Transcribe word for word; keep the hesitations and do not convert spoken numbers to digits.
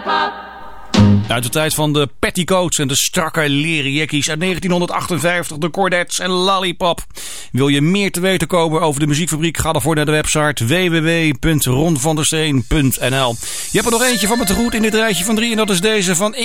lollipop. Uit de tijd van de petticoats en de strakke leren jackies uit negentien achtenvijftig, de Chordettes en Lollipop. Wil je meer te weten komen over de muziekfabriek? Ga daarvoor naar de website w w w punt ron van der steen punt n l. Je hebt er nog eentje van me te goed in dit rijtje van drie en dat is deze van